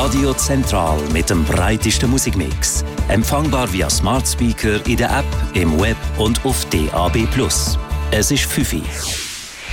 Radio Zentral mit dem breitesten Musikmix. Empfangbar via Smart Speaker in der App, im Web und auf DAB+. Es ist 5 Uhr.